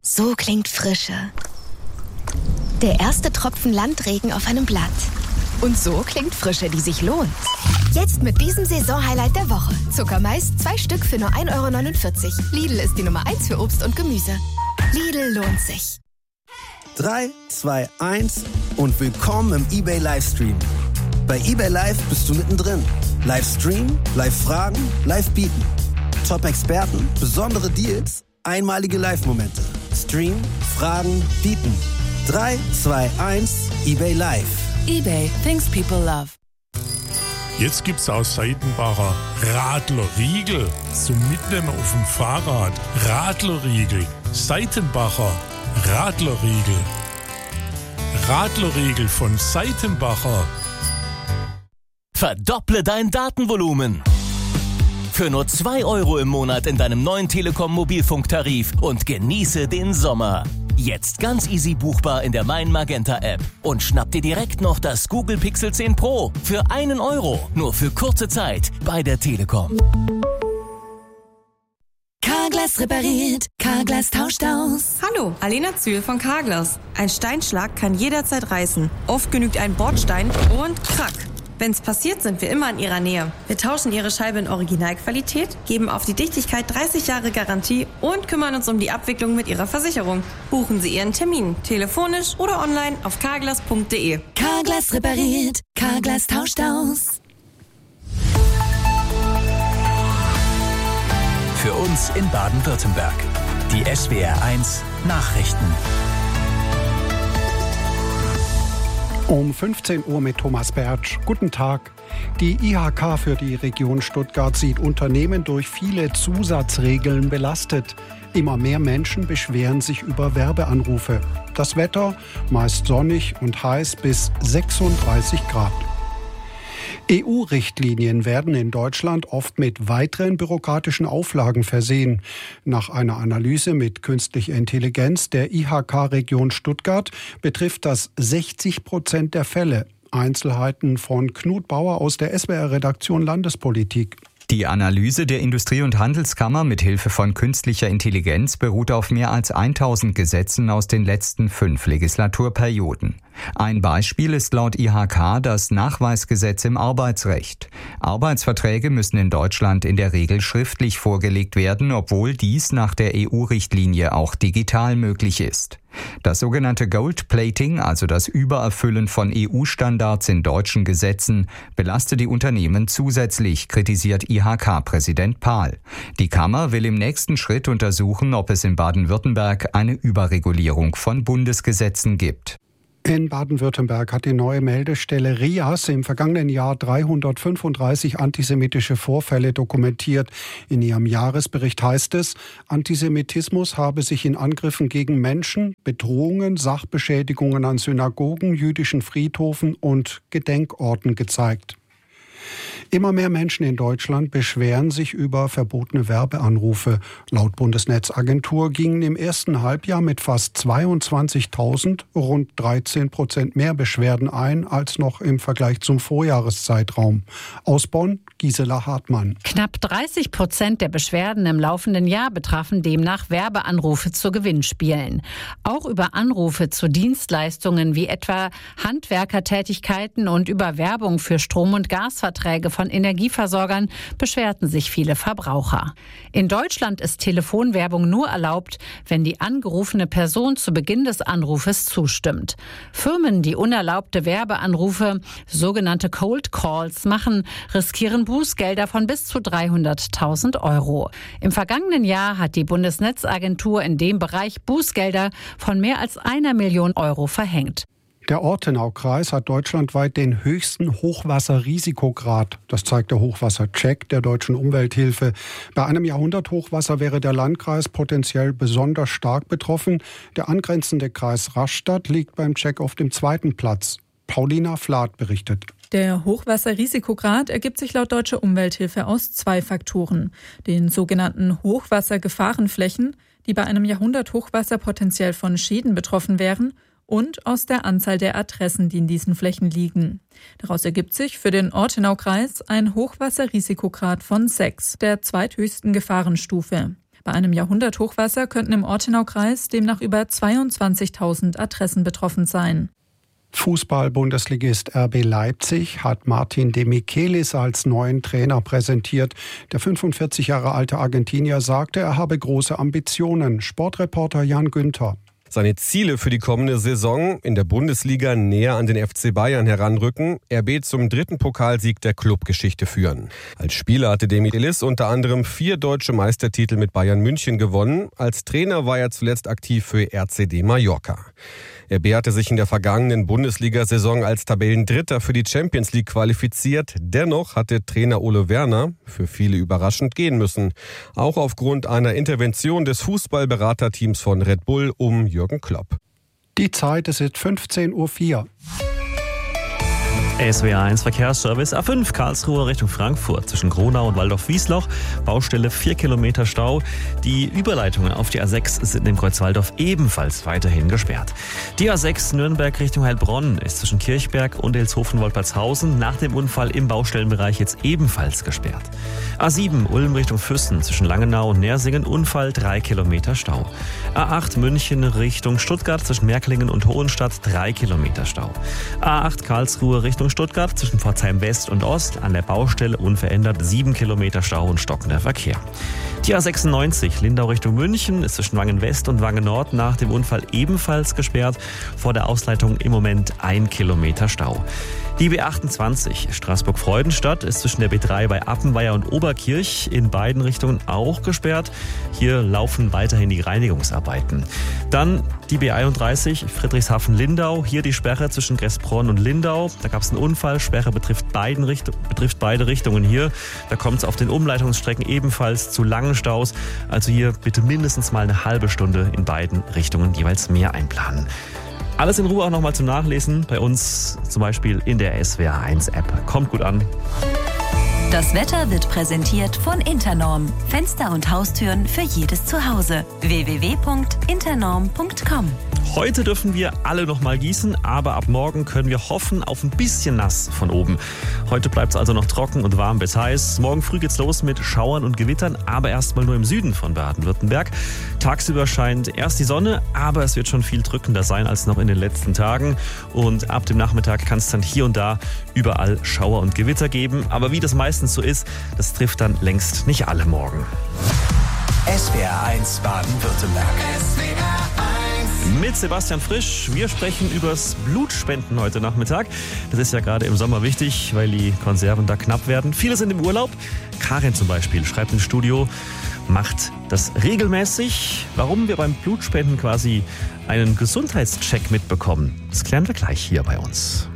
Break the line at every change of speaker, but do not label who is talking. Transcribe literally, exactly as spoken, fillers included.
So klingt Frische. Der erste Tropfen Landregen auf einem Blatt. Und so klingt Frische, die sich lohnt. Jetzt mit diesem Saisonhighlight der Woche. Zuckermais, zwei Stück für nur ein Euro neunundvierzig. Lidl ist die Nummer eins für Obst und Gemüse. Lidl lohnt sich.
drei, zwei, eins und willkommen im eBay Livestream. Bei eBay Live bist du mittendrin. Livestream, Live-Fragen, Live-Bieten. Top-Experten, besondere Deals, einmalige Live-Momente. Stream, Fragen, Bieten. drei, zwei, eins, eBay Live.
eBay, things people love.
Jetzt gibt's aus Seitenbacher Radlerriegel zum Mitnehmen auf dem Fahrrad. Radlerriegel, Seitenbacher Radlerriegel. Radlerriegel von Seitenbacher.
Verdopple dein Datenvolumen. Für nur zwei Euro im Monat in deinem neuen Telekom-Mobilfunktarif und genieße den Sommer. Jetzt ganz easy buchbar in der Mein Magenta App. Und schnapp dir direkt noch das Google Pixel zehn Pro für einen Euro. Nur für kurze Zeit bei der Telekom.
Carglass repariert, Carglass tauscht aus.
Hallo, Alena Zühl von Carglass. Ein Steinschlag kann jederzeit reißen. Oft genügt ein Bordstein und krack. Wenn's passiert, sind wir immer in Ihrer Nähe. Wir tauschen Ihre Scheibe in Originalqualität, geben auf die Dichtigkeit dreißig Jahre Garantie und kümmern uns um die Abwicklung mit Ihrer Versicherung. Buchen Sie Ihren Termin, telefonisch oder online auf carglass punkt de.
Carglass repariert, Carglass tauscht aus.
Für uns in Baden-Württemberg. Die S W R eins Nachrichten.
Um fünfzehn Uhr mit Thomas Bertsch. Guten Tag. Die I H K für die Region Stuttgart sieht Unternehmen durch viele Zusatzregeln belastet. Immer mehr Menschen beschweren sich über Werbeanrufe. Das Wetter meist sonnig und heiß bis sechsunddreißig Grad. E U-Richtlinien werden in Deutschland oft mit weiteren bürokratischen Auflagen versehen. Nach einer Analyse mit künstlicher Intelligenz der I H K-Region Stuttgart betrifft das sechzig Prozent der Fälle. Einzelheiten von Knut Bauer aus der S W R-Redaktion Landespolitik.
Die Analyse der Industrie- und Handelskammer mit Hilfe von künstlicher Intelligenz beruht auf mehr als tausend Gesetzen aus den letzten fünf Legislaturperioden. Ein Beispiel ist laut I H K das Nachweisgesetz im Arbeitsrecht. Arbeitsverträge müssen in Deutschland in der Regel schriftlich vorgelegt werden, obwohl dies nach der E U-Richtlinie auch digital möglich ist. Das sogenannte Gold-Plating, also das Übererfüllen von E U-Standards in deutschen Gesetzen, belastet die Unternehmen zusätzlich, kritisiert I H K-Präsident Pahl. Die Kammer will im nächsten Schritt untersuchen, ob es in Baden-Württemberg eine Überregulierung von Bundesgesetzen gibt.
In Baden-Württemberg hat die neue Meldestelle R I A S im vergangenen Jahr dreihundertfünfunddreißig antisemitische Vorfälle dokumentiert. In ihrem Jahresbericht heißt es, Antisemitismus habe sich in Angriffen gegen Menschen, Bedrohungen, Sachbeschädigungen an Synagogen, jüdischen Friedhöfen und Gedenkorten gezeigt. Immer mehr Menschen in Deutschland beschweren sich über verbotene Werbeanrufe. Laut Bundesnetzagentur gingen im ersten Halbjahr mit fast zweiundzwanzigtausend rund dreizehn Prozent mehr Beschwerden ein als noch im Vergleich zum Vorjahreszeitraum. Aus Bonn, Gisela Hartmann.
Knapp dreißig Prozent der Beschwerden im laufenden Jahr betrafen demnach Werbeanrufe zu Gewinnspielen. Auch über Anrufe zu Dienstleistungen wie etwa Handwerkertätigkeiten und über Werbung für Strom- und Gasverträge von Energieversorgern beschwerten sich viele Verbraucher. In Deutschland ist Telefonwerbung nur erlaubt, wenn die angerufene Person zu Beginn des Anrufes zustimmt. Firmen, die unerlaubte Werbeanrufe, sogenannte Cold Calls, machen, riskieren Bußgelder von bis zu dreihunderttausend Euro. Im vergangenen Jahr hat die Bundesnetzagentur in dem Bereich Bußgelder von mehr als einer Million Euro verhängt.
Der Ortenaukreis hat deutschlandweit den höchsten Hochwasserrisikograd. Das zeigt der Hochwassercheck der Deutschen Umwelthilfe. Bei einem Jahrhunderthochwasser wäre der Landkreis potenziell besonders stark betroffen. Der angrenzende Kreis Rastatt liegt beim Check auf dem zweiten Platz. Paulina Flath berichtet.
Der Hochwasserrisikograd ergibt sich laut Deutscher Umwelthilfe aus zwei Faktoren. Den sogenannten Hochwassergefahrenflächen, die bei einem Jahrhunderthochwasser potenziell von Schäden betroffen wären, und aus der Anzahl der Adressen, die in diesen Flächen liegen. Daraus ergibt sich für den Ortenaukreis ein Hochwasserrisikograd von sechs, der zweithöchsten Gefahrenstufe. Bei einem Jahrhunderthochwasser könnten im Ortenaukreis demnach über zweiundzwanzigtausend Adressen betroffen sein.
Fußball-Bundesligist R B Leipzig hat Martin de Michelis als neuen Trainer präsentiert. Der fünfundvierzig Jahre alte Argentinier sagte, er habe große Ambitionen. Sportreporter Jan Günther.
Seine Ziele für die kommende Saison: in der Bundesliga näher an den F C Bayern heranrücken, R B zum dritten Pokalsieg der Clubgeschichte führen. Als Spieler hatte de Michelis unter anderem vier deutsche Meistertitel mit Bayern München gewonnen. Als Trainer war er zuletzt aktiv für R C D Mallorca. R B hatte sich in der vergangenen Bundesliga-Saison als Tabellendritter für die Champions League qualifiziert. Dennoch hatte Trainer Ole Werner für viele überraschend gehen müssen. Auch aufgrund einer Intervention des Fußballberaterteams von Red Bull um Jürgen Klopp.
Die Zeit, es ist fünfzehn Uhr vier.
S W R eins Verkehrsservice A fünf Karlsruhe Richtung Frankfurt zwischen Gronau und Waldorf-Wiesloch. Baustelle vier Kilometer Stau. Die Überleitungen auf die A sechs sind im Kreuzwaldorf ebenfalls weiterhin gesperrt. Die A sechs Nürnberg Richtung Heilbronn ist zwischen Kirchberg und Elshofen-Wolpertshausen nach dem Unfall im Baustellenbereich jetzt ebenfalls gesperrt. A sieben Ulm Richtung Füssen zwischen Langenau und Nersingen. Unfall drei Kilometer Stau. A acht München Richtung Stuttgart zwischen Märklingen und Hohenstadt drei Kilometer Stau. A acht Karlsruhe Richtung Stuttgart zwischen Pforzheim West und Ost an der Baustelle unverändert sieben Kilometer Stau und stockender Verkehr. Die A sechsundneunzig Lindau Richtung München ist zwischen Wangen West und Wangen Nord nach dem Unfall ebenfalls gesperrt. Vor der Ausleitung im Moment ein Kilometer Stau. Die B achtundzwanzig Straßburg-Freudenstadt ist zwischen der B drei bei Appenweier und Oberkirch in beiden Richtungen auch gesperrt. Hier laufen weiterhin die Reinigungsarbeiten. Dann die B einunddreißig Friedrichshafen-Lindau. Hier die Sperre zwischen Gressbronn und Lindau. Da gab es einen Unfall. Sperre betrifft, beiden Richt- betrifft beide Richtungen hier. Da kommt es auf den Umleitungsstrecken ebenfalls zu langen Staus. Also hier bitte mindestens mal eine halbe Stunde in beiden Richtungen jeweils mehr einplanen. Alles in Ruhe auch nochmal zum Nachlesen. Bei uns zum Beispiel in der S W R eins App. Kommt gut an.
Das Wetter wird präsentiert von Internorm. Fenster und Haustüren für jedes Zuhause. w w w punkt internorm punkt com.
Heute dürfen wir alle noch mal gießen, aber ab morgen können wir hoffen auf ein bisschen nass von oben. Heute bleibt es also noch trocken und warm bis heiß. Morgen früh geht's los mit Schauern und Gewittern, aber erstmal nur im Süden von Baden-Württemberg. Tagsüber scheint erst die Sonne, aber es wird schon viel drückender sein als noch in den letzten Tagen. Und ab dem Nachmittag kann es dann hier und da überall Schauer und Gewitter geben. Aber wie das meistens so ist, das trifft dann längst nicht alle morgen.
S W R eins Baden-Württemberg.
Mit Sebastian Frisch. Wir sprechen übers Blutspenden heute Nachmittag. Das ist ja gerade im Sommer wichtig, weil die Konserven da knapp werden. Viele sind im Urlaub. Karin zum Beispiel schreibt im Studio, macht das regelmäßig. Warum wir beim Blutspenden quasi einen Gesundheitscheck mitbekommen, das klären wir gleich hier bei uns.